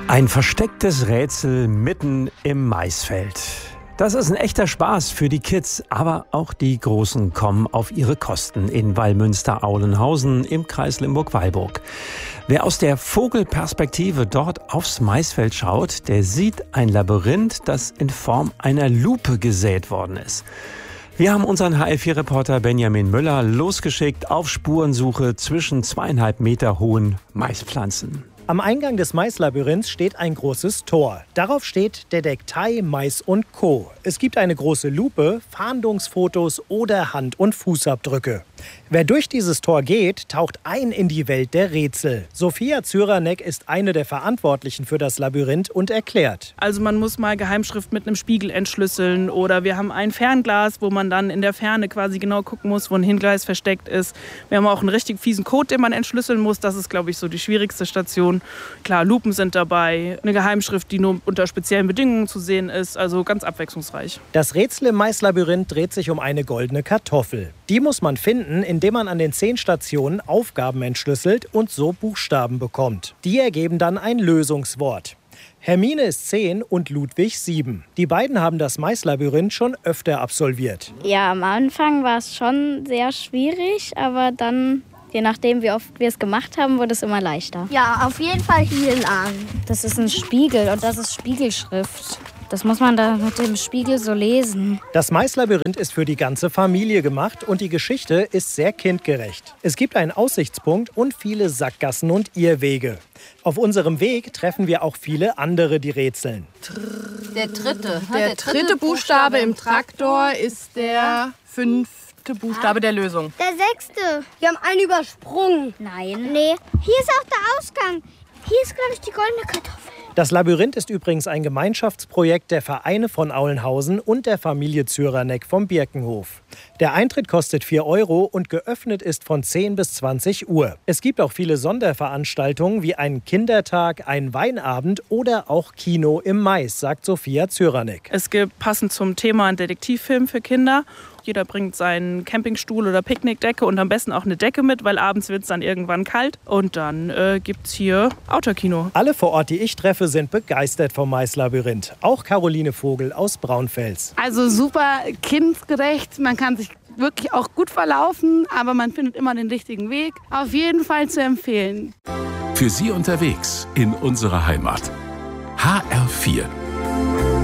Ein verstecktes Rätsel mitten im Maisfeld. Das ist ein echter Spaß für die Kids, aber auch die Großen kommen auf ihre Kosten in Wallmünster-Aulenhausen im Kreis Limburg-Weilburg. Wer aus der Vogelperspektive dort aufs Maisfeld schaut, der sieht ein Labyrinth, das in Form einer Lupe gesät worden ist. Wir haben unseren HR4-Reporter Benjamin Müller losgeschickt auf Spurensuche zwischen 2,5 Meter hohen Maispflanzen. Am Eingang des Maislabyrinths steht ein großes Tor. Darauf steht Detektei Mais und Co. Es gibt eine große Lupe, Fahndungsfotos oder Hand- und Fußabdrücke. Wer durch dieses Tor geht, taucht ein in die Welt der Rätsel. Sophia Zyranek ist eine der Verantwortlichen für das Labyrinth und erklärt. Also man muss mal Geheimschrift mit einem Spiegel entschlüsseln oder wir haben ein Fernglas, wo man dann in der Ferne quasi genau gucken muss, wo ein Hingleis versteckt ist. Wir haben auch einen richtig fiesen Code, den man entschlüsseln muss. Das ist, glaube ich, so die schwierigste Station. Klar, Lupen sind dabei, eine Geheimschrift, die nur unter speziellen Bedingungen zu sehen ist. Also ganz abwechslungsreich. Das Rätsel im Maislabyrinth dreht sich um eine goldene Kartoffel. Die muss man finden, indem man an den 10 Stationen Aufgaben entschlüsselt und so Buchstaben bekommt. Die ergeben dann ein Lösungswort. Hermine ist 10 und Ludwig 7. Die beiden haben das Maislabyrinth schon öfter absolviert. Ja, am Anfang war es schon sehr schwierig, aber dann, je nachdem wie oft wir es gemacht haben, wurde es immer leichter. Ja, auf jeden Fall hier lang. Das ist ein Spiegel und das ist Spiegelschrift. Das muss man da mit dem Spiegel so lesen. Das Maislabyrinth ist für die ganze Familie gemacht und die Geschichte ist sehr kindgerecht. Es gibt einen Aussichtspunkt und viele Sackgassen und Irrwege. Auf unserem Weg treffen wir auch viele andere, die rätseln. Der dritte Buchstabe im Traktor ist der 5. Buchstabe der Lösung. Der 6. Wir haben einen übersprungen. Nein. Nee, hier ist auch der Ausgang. Hier ist, glaube ich, die goldene Kartoffel. Das Labyrinth ist übrigens ein Gemeinschaftsprojekt der Vereine von Aulenhausen und der Familie Zyranek vom Birkenhof. Der Eintritt kostet 4 € und geöffnet ist von 10 bis 20 Uhr. Es gibt auch viele Sonderveranstaltungen wie einen Kindertag, einen Weinabend oder auch Kino im Mais, sagt Sophia Zyranek. Es gibt passend zum Thema einen Detektivfilm für Kinder. Jeder bringt seinen Campingstuhl oder Picknickdecke und am besten auch eine Decke mit, weil abends wird es dann irgendwann kalt. Und dann gibt es hier Outdoor-Kino. Alle vor Ort, die ich treffe, sind begeistert vom Maislabyrinth. Auch Caroline Vogel aus Braunfels. Also super kindgerecht. Man kann sich wirklich auch gut verlaufen, aber man findet immer den richtigen Weg. Auf jeden Fall zu empfehlen. Für Sie unterwegs in unserer Heimat. HR4